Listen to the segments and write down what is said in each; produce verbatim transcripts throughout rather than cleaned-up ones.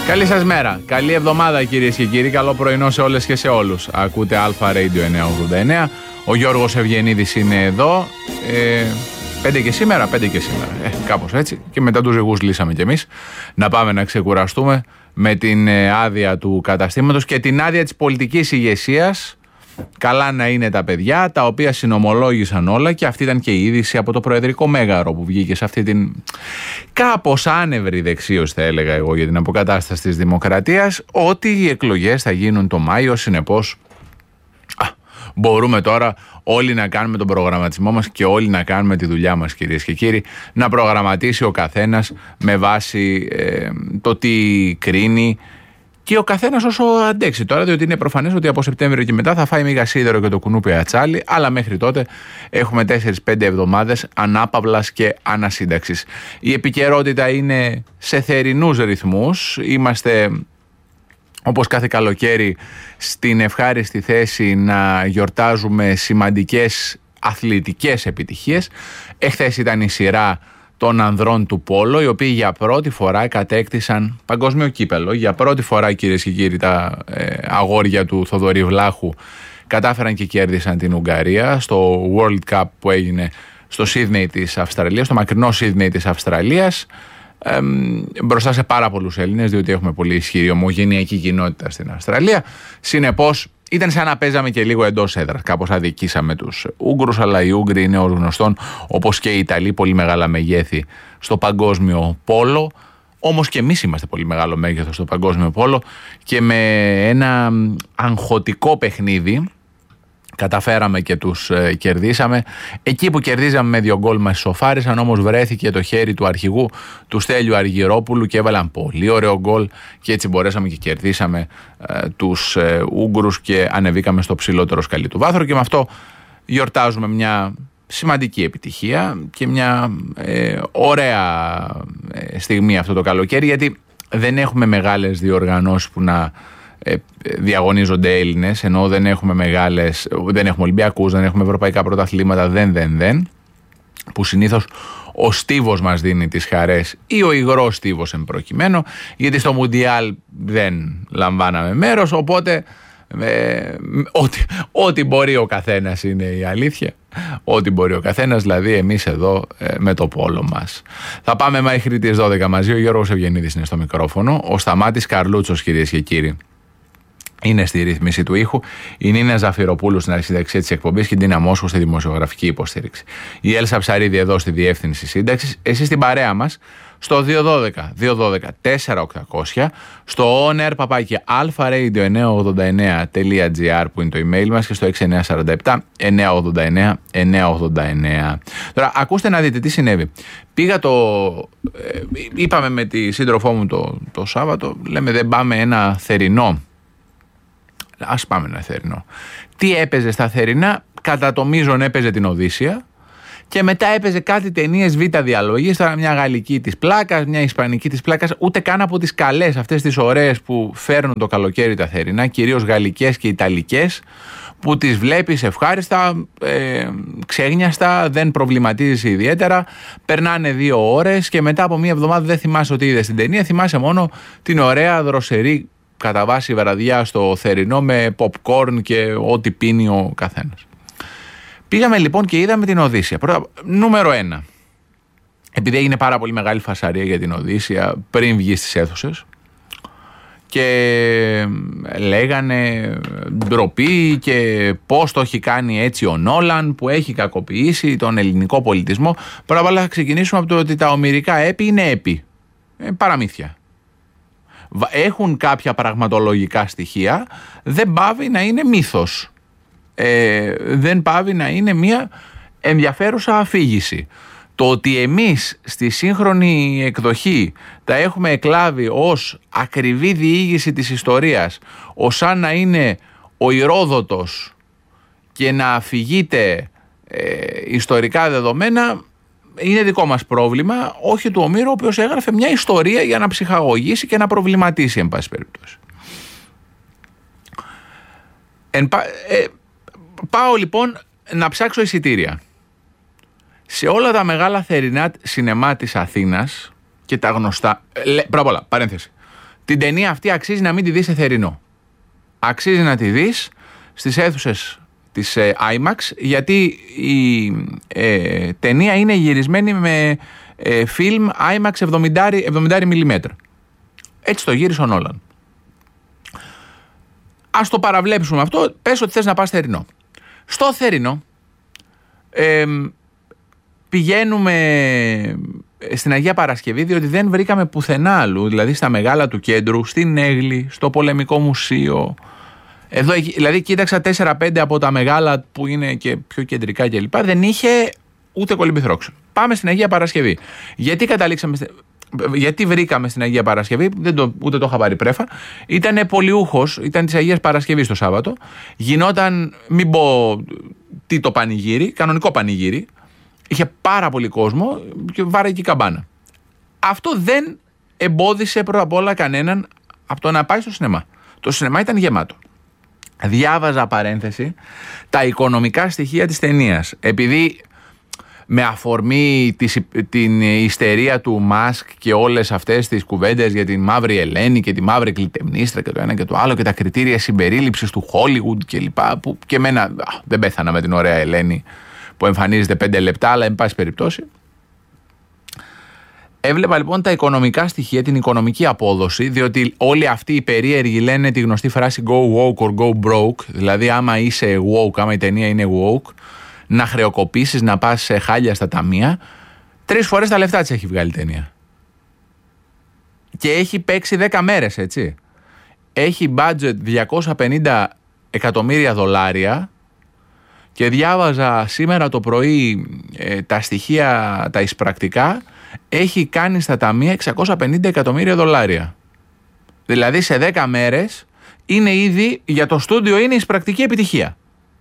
Καλή σας μέρα, καλή εβδομάδα κυρίες και κύριοι, καλό πρωινό σε όλες και σε όλους. Ακούτε Αλφα Radio εννιακόσια ογδόντα εννέα, ο Γιώργος Ευγενίδης είναι εδώ, ε, πέντε και σήμερα, πέντε και σήμερα, ε, κάπως έτσι, και μετά τους ζυγούς λύσαμε κι εμείς, να πάμε να ξεκουραστούμε με την ε, άδεια του καταστήματος και την άδεια της πολιτικής ηγεσίας. Καλά να είναι τα παιδιά, τα οποία συνομολόγησαν όλα, και αυτή ήταν και η είδηση από το Προεδρικό Μέγαρο που βγήκε σε αυτή την κάπως άνευρη δεξίωση, θα έλεγα εγώ, για την αποκατάσταση της δημοκρατίας, ότι οι εκλογές θα γίνουν το Μάιο, συνεπώς α, μπορούμε τώρα όλοι να κάνουμε τον προγραμματισμό μας και όλοι να κάνουμε τη δουλειά μας, κυρίες και κύριοι, να προγραμματίσει ο καθένας με βάση ε, το τι κρίνει και ο καθένας όσο αντέξει τώρα, διότι είναι προφανές ότι από Σεπτέμβριο και μετά θα φάει μίγα σίδερο και το κουνούπι ατσάλι, αλλά μέχρι τότε έχουμε τέσσερις πέντε εβδομάδες ανάπαυλας και ανασύνταξης. Η επικαιρότητα είναι σε θερινούς ρυθμούς. Είμαστε, όπως κάθε καλοκαίρι, στην ευχάριστη θέση να γιορτάζουμε σημαντικές αθλητικές επιτυχίες. Εχθές ήταν η σειρά των ανδρών του πόλο, οι οποίοι για πρώτη φορά κατέκτησαν παγκόσμιο κύπελο. Για πρώτη φορά, κυρίες και κύριοι, τα ε, αγόρια του Θοδωρή Βλάχου κατάφεραν και κέρδισαν την Ουγγαρία στο World Cup που έγινε στο Σίδνεϊ της Αυστραλίας, στο μακρινό Σίδνεϊ της Αυστραλίας, ε, μπροστά σε πάρα πολλούς Έλληνες, διότι έχουμε πολύ ισχυρή ομογενειακή κοινότητα στην Αυστραλία. Συνεπώς ήταν σαν να παίζαμε και λίγο εντός έδρας. Κάπως αδικήσαμε τους Ούγγρους, αλλά οι Ούγγροι είναι ως γνωστόν, όπως και οι Ιταλοί, πολύ μεγάλα μεγέθη στο παγκόσμιο πόλο. Όμως και εμείς είμαστε πολύ μεγάλο μέγεθος στο παγκόσμιο πόλο, και με ένα αγχωτικό παιχνίδι καταφέραμε και τους ε, κερδίσαμε. Εκεί που κερδίζαμε με δύο γκολ μας σοφάρισαν, όμως βρέθηκε το χέρι του αρχηγού, του Στέλιου Αργυρόπουλου, και έβαλαν πολύ ωραίο γκολ, και έτσι μπορέσαμε και κερδίσαμε ε, τους ε, Ούγγρους και ανεβήκαμε στο ψηλότερο σκαλί του βάθρου, και με αυτό γιορτάζουμε μια σημαντική επιτυχία και μια ε, ωραία ε, στιγμή αυτό το καλοκαίρι, γιατί δεν έχουμε μεγάλες διοργανώσεις που να Ε, διαγωνίζονται Έλληνες, ενώ δεν έχουμε μεγάλες, δεν έχουμε Ολυμπιακούς, δεν έχουμε ευρωπαϊκά πρωταθλήματα, δεν, δεν, δεν, που συνήθως ο στίβος μας δίνει τις χαρές, ή ο υγρός στίβος εν προκειμένου, γιατί στο Μουντιάλ δεν λαμβάναμε μέρος, οπότε ε, ό,τι, ό,τι μπορεί ο καθένας είναι η αλήθεια. Ό,τι μπορεί ο καθένας, δηλαδή εμείς εδώ ε, με το πόλο μας. Θα πάμε μέχρι τις δώδεκα μαζί. Ο Γιώργος Ευγενίδης είναι στο μικρόφωνο, ο Σταμάτης Καρλούτσος, κυρίες και κύριοι, είναι στη ρύθμιση του ήχου, η Νίνα Ζαφυροπούλου στην αρχισυνταξία της εκπομπής και η Ντίνα Μόσχου στη δημοσιογραφική υποστήριξη. Η Έλσα Ψαρίδη εδώ στη διεύθυνση σύνταξης. Εσείς στην παρέα μας στο δύο ένα δύο, δύο ένα μηδέν, τέσσερα οκτακόσια, στο onair παπάκι alfaradio εννιακόσια ογδόντα εννέα τελεία gr που είναι το email μας, και στο έξι εννιά τέσσερα επτά εννιακόσια ογδόντα εννέα εννιακόσια ογδόντα εννέα. Τώρα ακούστε να δείτε τι συνέβη. Πήγα το... Ε, είπαμε με τη σύντροφό μου το, το Σάββατο, λέμε δεν πάμε ένα θερινό. Ας πάμε ένα θερινό. Τι έπαιζε στα θερινά? Κατά το μείζον έπαιζε την Οδύσσεια, και μετά έπαιζε κάτι ταινίες β' διαλογής, μια γαλλική της πλάκας, μια ισπανική της πλάκας, ούτε καν από τις καλές, αυτές τις ωραίες που φέρνουν το καλοκαίρι τα θερινά, κυρίως γαλλικές και ιταλικές, που τις βλέπεις ευχάριστα, ε, ξέγνιαστα, δεν προβληματίζεις ιδιαίτερα, περνάνε δύο ώρες και μετά από μία εβδομάδα δεν θυμάσαι ότι είδες την ταινία, θυμάσαι μόνο την ωραία δροσερή κατά βάση βραδιά στο θερινό με popcorn και ό,τι πίνει ο καθένας. Πήγαμε λοιπόν και είδαμε την Οδύσσεια. Πρώτα, νούμερο ένα. Επειδή έγινε πάρα πολύ μεγάλη φασαρία για την Οδύσσεια πριν βγει στις αίθουσες, και λέγανε ντροπή και πώς το έχει κάνει έτσι ο Νόλαν, που έχει κακοποιήσει τον ελληνικό πολιτισμό. Πρώτα απ' όλα θα ξεκινήσουμε από το ότι τα ομηρικά έπι είναι έπι. Ε, παραμύθια. Έχουν κάποια πραγματολογικά στοιχεία, δεν πάβει να είναι μύθος. Ε, δεν πάβει να είναι μια ενδιαφέρουσα αφήγηση. Το ότι εμείς στη σύγχρονη εκδοχή τα έχουμε εκλάβει ως ακριβή διήγηση της ιστορίας, ως σαν να είναι ο Ηρόδοτος και να αφηγείται ε, ιστορικά δεδομένα, είναι δικό μας πρόβλημα, όχι του Ομήρου, ο οποίος έγραφε μια ιστορία για να ψυχαγωγήσει και να προβληματίσει, εν πάση περιπτώσει. Εν, ε, πάω λοιπόν να ψάξω εισιτήρια. Σε όλα τα μεγάλα θερινά σινεμά της Αθήνας και τα γνωστά, πρώτα απ' όλα, παρένθεση, Την ταινία αυτή αξίζει να μην τη δεις σε θερινό. Αξίζει να τη δεις στις αίθουσες της ε, IMAX, γιατί η ε, ταινία είναι γυρισμένη με ε, φιλμ IMAX εβδομήντα μιλιμέτρα. Έτσι το γύρισε ο Νόλαν. Ας το παραβλέψουμε αυτό, πες ότι θες να πας θερινό. Στο θερινό ε, πηγαίνουμε στην Αγία Παρασκευή, διότι δεν βρήκαμε πουθενά αλλού, δηλαδή στα μεγάλα του κέντρου, στην Αίγλη, στο Πολεμικό Μουσείο. Εδώ, δηλαδή κοίταξα τέσσερα πέντε από τα μεγάλα που είναι και πιο κεντρικά κλπ. Δεν είχε ούτε κολυμπηθρόξυλο. Πάμε στην Αγία Παρασκευή. Γιατί καταλήξαμε, γιατί βρήκαμε στην Αγία Παρασκευή, δεν το, ούτε το είχα πάρει πρέφα. Ήταν πολιούχος, ήταν της Αγίας Παρασκευής το Σάββατο. Γινόταν, μην πω τι το πανηγύρι, κανονικό πανηγύρι. Είχε πάρα πολύ κόσμο και βάρε και καμπάνα. Αυτό δεν εμπόδισε πρώτα απ' όλα κανέναν από το να πάει στο σινεμά. Το σινεμά ήταν γεμάτο. Διάβαζα παρένθεση τα οικονομικά στοιχεία της ταινίας. Επειδή με αφορμή της, την ιστερία του Μάσκ και όλες αυτές τις κουβέντες για την μαύρη Ελένη και τη μαύρη κλητεμνίστρα και το ένα και το άλλο και τα κριτήρια συμπερίληψης του Hollywood και λοιπά, που και εμένα α, δεν πέθανα με την ωραία Ελένη που εμφανίζεται πέντε λεπτά, αλλά εν πάση περιπτώσει. Έβλεπα λοιπόν τα οικονομικά στοιχεία, την οικονομική απόδοση, διότι όλοι αυτοί οι περίεργοι λένε τη γνωστή φράση go woke or go broke, δηλαδή άμα είσαι woke, άμα η ταινία είναι woke, να χρεοκοπήσεις, να πας σε χάλια στα ταμεία. Τρεις φορές τα λεφτά της έχει βγάλει η ταινία. Και έχει παίξει δέκα μέρες, έτσι. Έχει budget διακόσια πενήντα εκατομμύρια δολάρια και διάβαζα σήμερα το πρωί ε, τα στοιχεία, τα εισπρακτικά, έχει κάνει στα ταμεία εξακόσια πενήντα εκατομμύρια δολάρια. Δηλαδή σε δέκα μέρες είναι ήδη, για το στούντιο είναι εισπρακτική επιτυχία.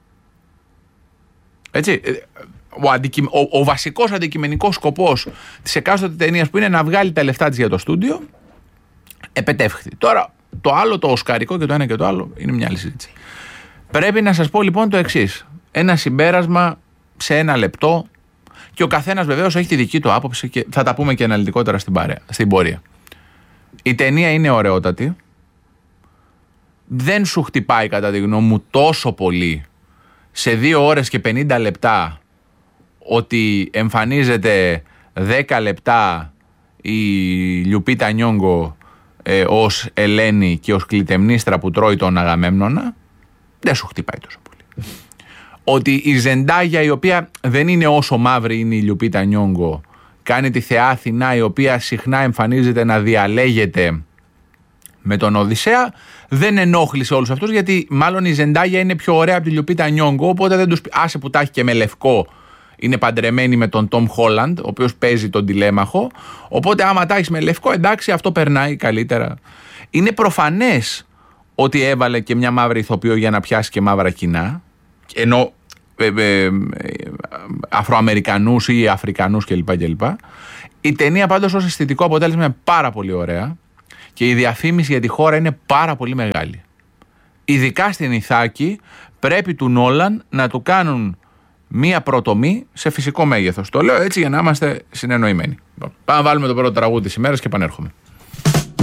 Έτσι, ο, αντικει... ο, ο βασικός αντικειμενικός σκοπός της εκάστοτε ταινίας που είναι να βγάλει τα λεφτά της για το στούντιο επετεύχθη. Τώρα το άλλο, το οσκαρικό και το ένα και το άλλο είναι μια άλλη συζήτηση. Πρέπει να σας πω λοιπόν το εξής. Ένα συμπέρασμα σε ένα λεπτό και ο καθένας βεβαίως έχει τη δική του άποψη και θα τα πούμε και αναλυτικότερα στην, παρέα, στην πορεία. Η ταινία είναι ωραιότατη. Δεν σου χτυπάει κατά τη γνώμη μου τόσο πολύ σε δύο ώρες και πενήντα λεπτά ότι εμφανίζεται δέκα λεπτά η Λιουπίτα Νιόγκο ε, ως Ελένη και ως κλητεμνίστρα που τρώει τον Αγαμέμνονα. Δεν σου χτυπάει τόσο πολύ. Ότι η Ζεντάγια, η οποία δεν είναι όσο μαύρη είναι η Λιουπίτα Νιόγκο, κάνει τη θεά Αθηνά, η οποία συχνά εμφανίζεται να διαλέγεται με τον Οδυσσέα, δεν ενόχλησε όλους αυτούς, γιατί μάλλον η Ζεντάγια είναι πιο ωραία από τη Λιουπίτα Νιόγκο, οπότε δεν τους άσε που τα έχει και με λευκό, είναι παντρεμένη με τον Τόμ Χόλαντ, ο οποίος παίζει τον τηλέμαχο, οπότε άμα τα έχεις με λευκό, εντάξει, αυτό περνάει καλύτερα. Είναι προφανές ότι έβαλε και μια μαύρη ηθοποιό για να πιάσει και μαύρα κοινά, ενώ ε, ε, ε, Αφροαμερικανούς ή Αφρικανούς κλπ. κλπ. Η ταινία πάντως ως αισθητικό αποτέλεσμα είναι πάρα πολύ ωραία και η διαφήμιση για τη χώρα είναι πάρα πολύ μεγάλη. Ειδικά στην Ιθάκη πρέπει του Νόλαν να του κάνουν μία προτομή σε φυσικό μέγεθος. Το λέω έτσι για να είμαστε συνεννοημένοι. Πάμε να βάλουμε το πρώτο τραγούδι της ημέρας και επανέρχομαι.